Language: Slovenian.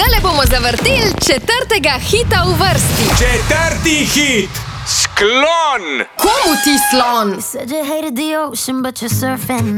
Zdajle bomo zavrteli četrtega hita v vrsti. Četrti hit! Sklon! Komu ti slon? You said you hated the ocean, but you're surfing